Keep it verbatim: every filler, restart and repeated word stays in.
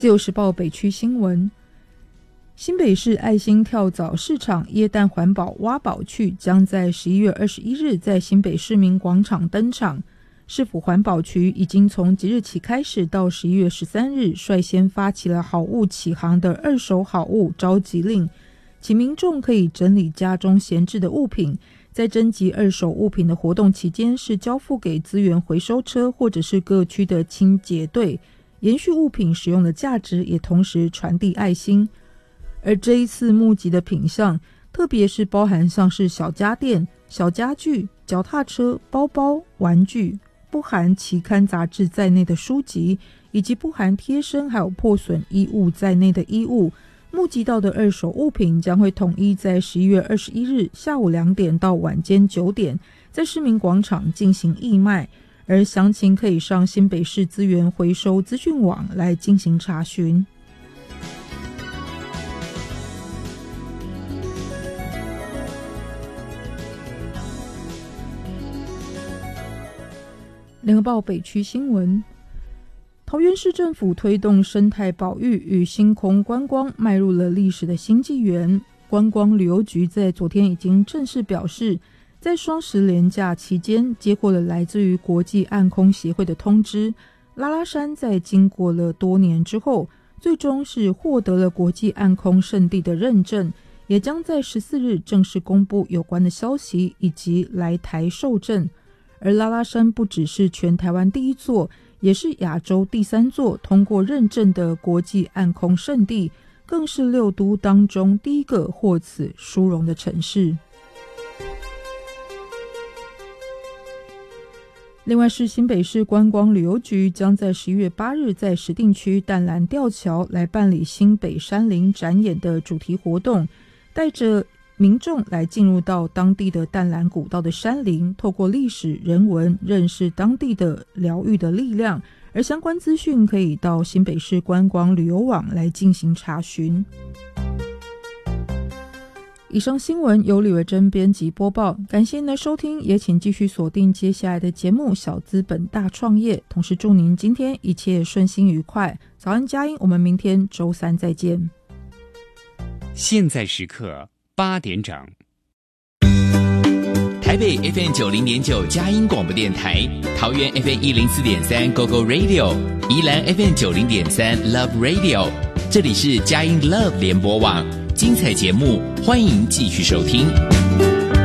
自由时报北区新闻，新北市爱心跳蚤市场耶诞环保挖宝趣将在十一月二十一日在新北市民广场登场。市府环保局已经从即日起开始到十一月十三日率先发起了好物启航的二手好物召集令，请民众可以整理家中闲置的物品，在征集二手物品的活动期间是交付给资源回收车或者是各区的清洁队，延续物品使用的价值，也同时传递爱心。而这一次募集的品项，特别是包含像是小家电、小家具、脚踏车、包包、玩具，不含期刊杂志在内的书籍，以及不含贴身还有破损衣物在内的衣物，募集到的二手物品将会统一在十一月二十一日下午两点到晚间九点，在市民广场进行义卖。而详情可以上新北市资源回收资讯网来进行查询。联合报北区新闻，桃园市政府推动生态保育与星空观光迈入了历史的新纪元。观光旅游局在昨天已经正式表示，在双十连假期间接获了来自于国际暗空协会的通知，拉拉山在经过了多年之后，最终是获得了国际暗空圣地的认证，也将在十四日正式公布有关的消息以及来台受证。而拉拉山不只是全台湾第一座，也是亚洲第三座通过认证的国际暗空圣地，更是六都当中第一个获此殊荣的城市。另外是新北市观光旅游局将在十一月八日在石碇区淡蓝吊桥来办理新北山林展演的主题活动，带着民众来进入到当地的淡蓝古道的山林，透过历史人文认识当地的疗愈的力量。而相关资讯可以到新北市观光旅游网来进行查询。以上新闻由李维珍编辑播报，感谢您的收听，也请继续锁定接下来的节目《小资本大创业》，同时祝您今天一切顺心愉快。早安佳音，我们明天周三再见。 现在时刻八点整， 台北 F M 九零点九佳音广播电台，桃园 F M 一零四点三 Go Go Radio， 宜兰 F M 九零点三 Love Radio， 这里是佳音 Love 联播网，精彩节目欢迎继续收听。